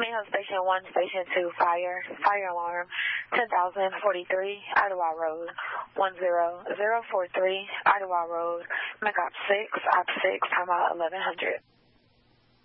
Mayhem Station 1, Station 2, fire alarm, 10,043, Idlewild Road, 10043, Idlewild Road, McOp 6, Op 6, timeout 1100.